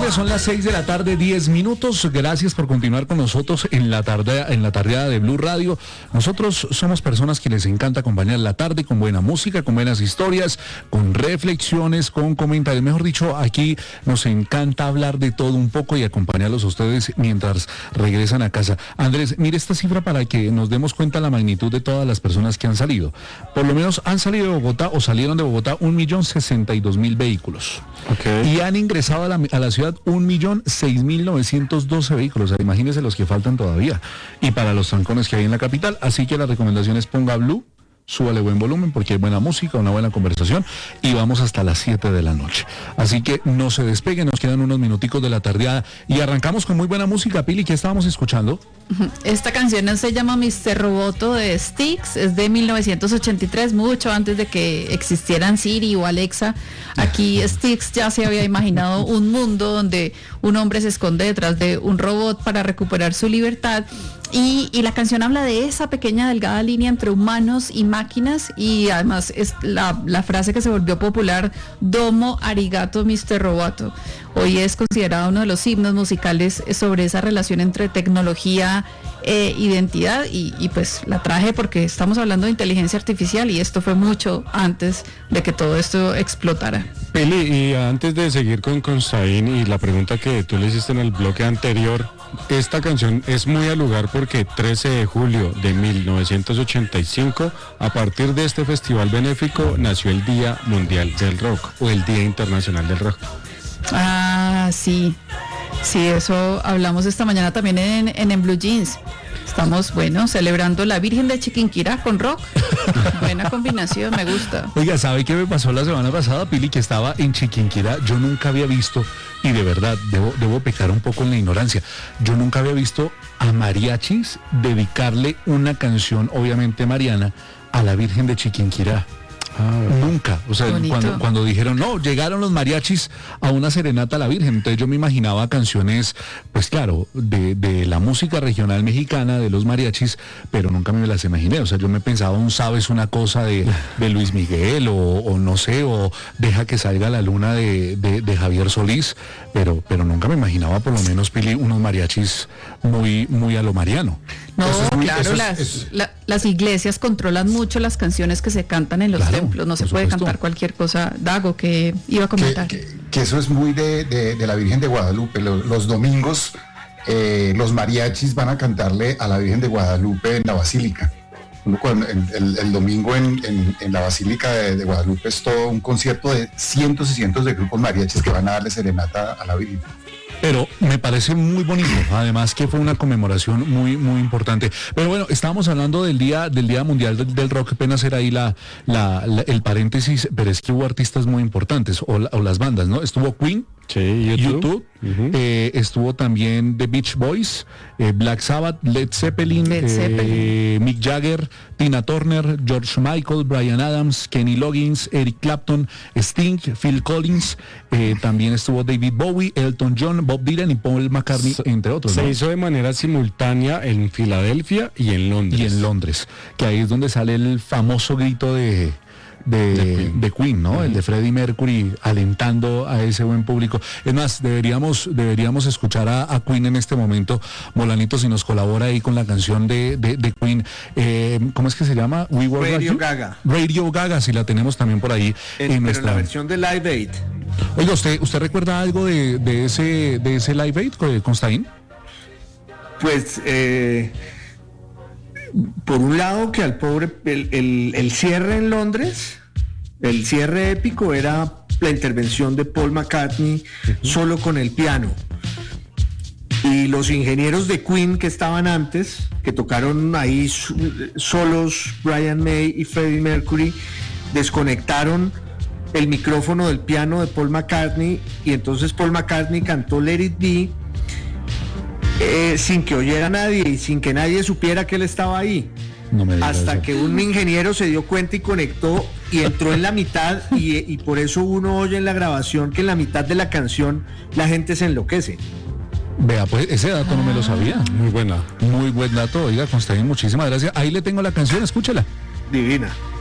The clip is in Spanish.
Colombia, son las 6 de la tarde, 10 minutos. Gracias por continuar con nosotros en la tardeada de Blue Radio. Nosotros somos personas que les encanta acompañar la tarde con buena música, con buenas historias, con reflexiones, con comentarios. Mejor dicho, aquí nos encanta hablar de todo un poco y acompañarlos a ustedes mientras regresan a casa. Andrés, mire esta cifra para que nos demos cuenta de la magnitud de todas las personas que han salido. Por lo menos han salido de Bogotá o salieron de Bogotá 1.062.000 vehículos. Okay. Y han ingresado a la ciudad 1.006.912 vehículos. O sea, imagínense los que faltan todavía. Y para los trancones que hay en la capital. Así que la recomendación es ponga Blue, súbale buen volumen porque hay buena música, una buena conversación y vamos hasta las 7 de la noche. Así que no se despeguen, nos quedan unos minuticos de la tardeada y arrancamos con muy buena música. Pili, ¿qué estábamos escuchando? Esta canción se llama Mr. Roboto de Styx, es de 1983, mucho antes de que existieran Siri o Alexa. Aquí Styx ya se había imaginado un mundo donde un hombre se esconde detrás de un robot para recuperar su libertad. Y la canción habla de esa pequeña delgada línea entre humanos y máquinas y además es la frase que se volvió popular, Domo Arigato Mr. Roboto. Hoy es considerado uno de los himnos musicales sobre esa relación entre tecnología e identidad y pues la traje porque estamos hablando de inteligencia artificial y esto fue mucho antes de que todo esto explotara. Pili, y antes de seguir con Constaín y la pregunta que tú le hiciste en el bloque anterior, esta canción es muy al lugar porque 13 de julio de 1985, a partir de este festival benéfico, nació el Día Mundial del Rock o el Día Internacional del Rock. Ah, sí, eso hablamos esta mañana también en Blue Jeans. Estamos, celebrando la Virgen de Chiquinquirá con rock. Buena combinación, me gusta. Oiga, ¿sabe qué me pasó la semana pasada, Pili? Que estaba en Chiquinquirá. Yo nunca había visto, y de verdad, debo pecar un poco en la ignorancia, yo nunca había visto a mariachis dedicarle una canción, obviamente mariana, a la Virgen de Chiquinquirá. Nunca, o sea, cuando dijeron, no, llegaron los mariachis a una serenata a la Virgen, entonces yo me imaginaba canciones, pues claro, de la música regional mexicana, de los mariachis, pero nunca me las imaginé, o sea, yo me pensaba sabes una cosa de Luis Miguel, o no sé, o Deja que salga la luna de Javier Solís, pero nunca me imaginaba por lo menos, Pili, unos mariachis muy a lo mariano. No, claro, las iglesias controlan mucho las canciones que se cantan en los templos, no se puede cantar cualquier cosa. Dago, que iba a comentar. Que eso es muy de la Virgen de Guadalupe. Los domingos los mariachis van a cantarle a la Virgen de Guadalupe en la Basílica. El domingo en la Basílica de Guadalupe es todo un concierto de cientos y cientos de grupos mariachis que van a darle serenata a la Virgen. Pero me parece muy bonito, además que fue una conmemoración muy importante. Pero bueno, estábamos hablando del Día Mundial del Rock, apenas era ahí el paréntesis, pero es que hubo artistas muy importantes, o las bandas, ¿no? Estuvo Queen, sí, YouTube. Uh-huh. Estuvo también The Beach Boys, Black Sabbath, Led Zeppelin, Mick Jagger, Tina Turner, George Michael, Bryan Adams, Kenny Loggins, Eric Clapton, Sting, Phil Collins, también estuvo David Bowie, Elton John, Bob Dylan y Paul McCartney, entre otros. Se hizo de manera simultánea en Filadelfia y en Londres. Que ahí es donde sale el famoso grito de Queen, ¿no? El de Freddie Mercury alentando a ese buen público. Es más, deberíamos escuchar a Queen en este momento. Molanito, si nos colabora ahí con la canción de Queen. ¿Cómo es que se llama? Radio Gaga. Radio Gaga, si la tenemos también por ahí. Pero en la versión de Live Aid. Oiga, ¿usted recuerda algo de ese Live Aid, Constaín? Pues... por un lado que al pobre el cierre en Londres, el cierre épico era la intervención de Paul McCartney solo con el piano, y los ingenieros de Queen que estaban antes, que tocaron ahí solos, Brian May y Freddie Mercury, desconectaron el micrófono del piano de Paul McCartney y entonces Paul McCartney cantó Let It Be sin que oyera a nadie y sin que nadie supiera que él estaba ahí. No me digas hasta eso. que un ingeniero se dio cuenta y conectó y entró en la mitad y por eso uno oye en la grabación que en la mitad de la canción la gente se enloquece. Vea, pues ese dato no me lo sabía. Muy buena. Muy buen dato, oiga, Constaín, muchísimas gracias. Ahí le tengo la canción, escúchela. Divina.